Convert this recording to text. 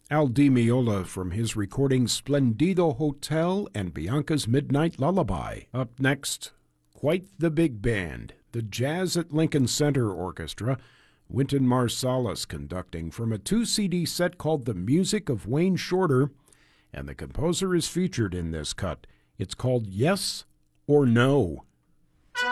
Al Di Meola from his recording Splendido Hotel and Bianca's Midnight Lullaby. Up next, quite the big band, the Jazz at Lincoln Center Orchestra, Wynton Marsalis conducting from a 2-CD set called The Music of Wayne Shorter, and the composer is featured in this cut. It's called Yes or No.